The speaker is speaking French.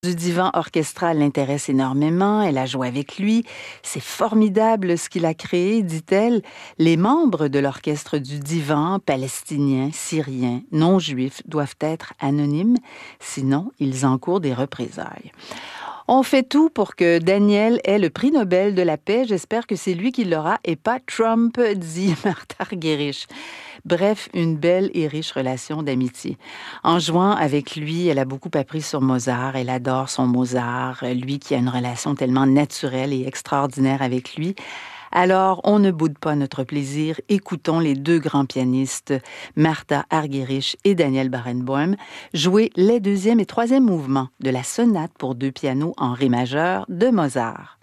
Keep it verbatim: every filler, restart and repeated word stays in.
Du divan orchestral l'intéresse énormément, elle a joué avec lui. C'est formidable ce qu'il a créé, dit-elle. Les membres de l'orchestre du divan, palestiniens, syriens, non-juifs, doivent être anonymes, sinon ils encourent des représailles. On fait tout pour que Daniel ait le prix Nobel de la paix. J'espère que c'est lui qui l'aura et pas Trump, dit Martha Argerich. Bref, une belle et riche relation d'amitié. En jouant avec lui, elle a beaucoup appris sur Mozart. Elle adore son Mozart, lui qui a une relation tellement naturelle et extraordinaire avec lui. Alors, on ne boude pas notre plaisir. Écoutons les deux grands pianistes, Martha Argerich et Daniel Barenboim, jouer les deuxième et troisième mouvements de la sonate pour deux pianos en ré majeur de Mozart.